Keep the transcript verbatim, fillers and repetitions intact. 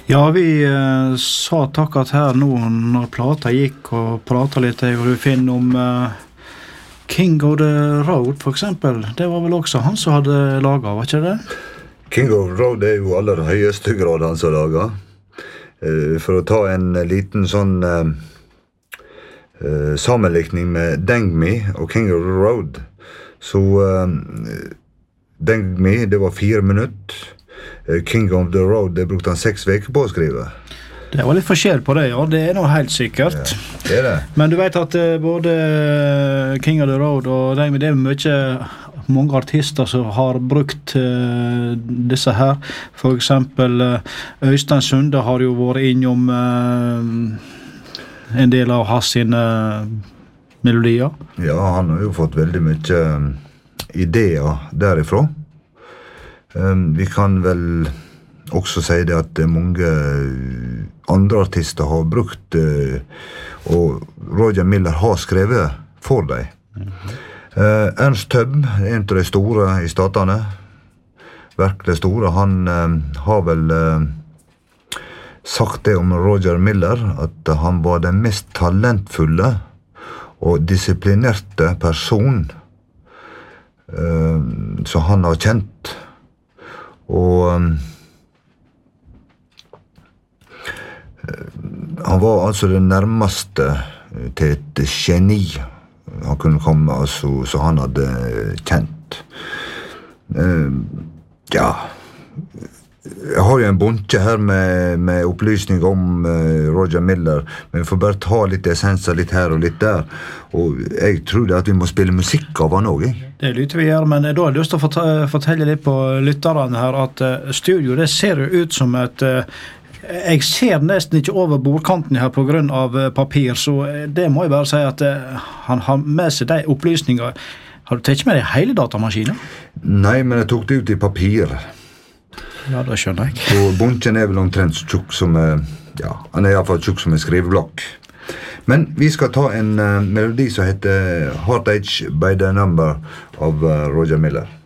Ja, vi eh, sa takket her nå når plata gikk og pratet litt, jeg og du Finn, om eh, King of the Road, for eksempel. Det var vel også han som hadde laget, var ikke det? King of the Road er jo aller høyeste grad han som lager. Eh, for å ta en liten sånn eh, eh, sammenlikning med Deng Mi og King of the Road, så eh, Deng Mi, det var fire minutter. King of the Road, det brukte han seks veker på å skrive. Det var litt forskjell på det, ja. Det er noe helt sikkert. Ja, det er det. Men du vet at uh, både King of the Road og det, det er mye, mange artister som har brukt uh, disse her. For eksempel uh, Øystein Sunde har jo vært innom uh, en del av hans sine melodier. Ja, han har jo fått veldig mye um, ideer derifra. Um, vi kan vel også si det at mange andre artister har brukt uh, og Roger Miller har skrevet for dem. Mm-hmm. uh, Ernst Tubb, en av de store i statene, virkelig store, han uh, har vel uh, sagt det om Roger Miller, at han var den mest talentfulle og disiplinerte person uh, som han har kjent. Og um, han var altså det nærmeste til et geni han kunne komme, altså, så han hadde kjent. Uh, ja, jeg har jo en bunke her med, med opplysning om uh, Roger Miller, men vi får bare ta litt essenser litt her og litt der, og jeg tror det at vi må spille musikk av han også. Det lytter vi gjør, men da har jeg lyst til å fortelle, fortelle litt på lytterne her, at uh, studio, det ser jo ut som et uh, jeg ser nesten ikke over bordkanten her på grunn av uh, papir, så det må jeg bare si at uh, han har med seg de opplysninger. Har du tatt med deg hele datamaskinen? Nei, men jeg tok det ut i papir. Ja, det skjønner jeg. Så bunken er vel omtrent så tjukk som, ja, han er i hvert fall tjukk som en skriveblokk. Men vi skal ta en uh, melodi som heter Heartache by the Number av uh, Roger Miller.